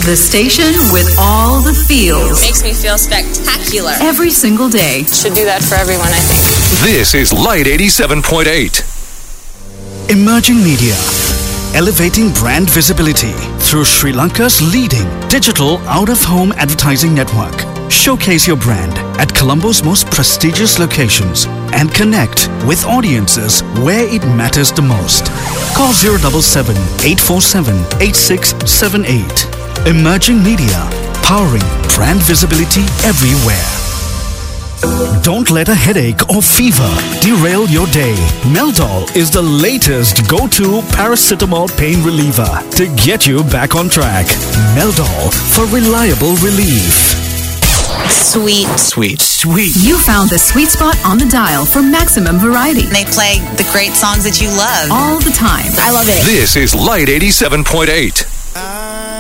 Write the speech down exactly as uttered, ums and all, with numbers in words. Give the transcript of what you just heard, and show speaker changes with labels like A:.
A: The station with all the feels.
B: Makes me feel spectacular.
A: Every single day.
B: Should do that for everyone, I think.
C: This is Light eighty-seven point eight.
D: Emerging Media. Elevating brand visibility through Sri Lanka's leading digital out-of-home advertising network. Showcase your brand at Colombo's most prestigious locations and connect with audiences where it matters the most. Call zero seven seven, eight four seven, eight six seven eight. Emerging Media, powering brand visibility everywhere. Don't let a headache or fever derail your day. Meldol is the latest go-to paracetamol pain reliever to get you back on track. Meldol for reliable relief.
E: Sweet.
D: Sweet. Sweet.
A: You found the sweet spot on the dial for maximum variety.
E: They play the great songs that you love.
A: All the time.
E: I love it.
C: This is Light eighty-seven point eight.